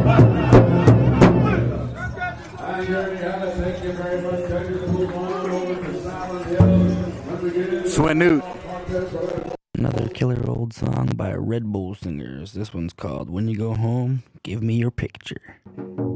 Swinute. Another killer old song by Red Bull Singers. This one's called When You Go Home, Give Me Your Picture.